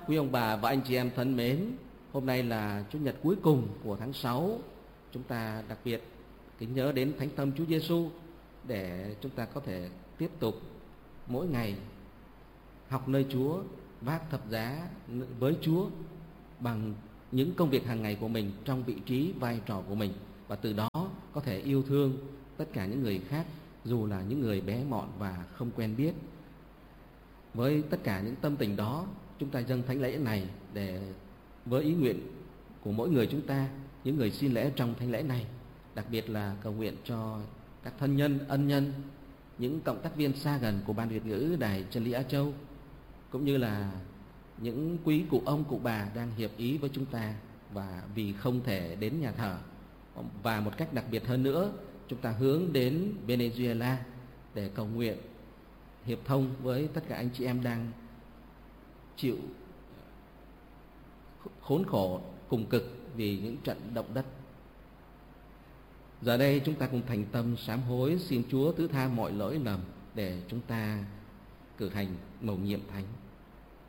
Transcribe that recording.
Quý ông bà và anh chị em thân mến, hôm nay là Chủ nhật cuối cùng của tháng 6. Chúng ta đặc biệt kính nhớ đến Thánh Tâm Chúa Giêsu để chúng ta có thể tiếp tục mỗi ngày học nơi Chúa, vác thập giá với Chúa bằng những công việc hàng ngày của mình trong vị trí vai trò của mình, và từ đó có thể yêu thương tất cả những người khác, dù là những người bé mọn và không quen biết. Với tất cả những tâm tình đó, chúng ta dâng thánh lễ này để với ý nguyện của mỗi người chúng ta, những người xin lễ trong thánh lễ này, đặc biệt là cầu nguyện cho các thân nhân, ân nhân, những cộng tác viên xa gần của Ban Việt ngữ Đài Chân lý Á Châu, cũng như là những quý cụ ông, cụ bà đang hiệp ý với chúng ta và vì không thể đến nhà thờ. Và một cách đặc biệt hơn nữa, chúng ta hướng đến Venezuela để cầu nguyện hiệp thông với tất cả anh chị em đang chịu khốn khổ cùng cực vì những trận động đất. Giờ đây chúng ta cùng thành tâm sám hối, xin Chúa thứ tha mọi lỗi lầm để chúng ta cử hành mầu nhiệm thánh.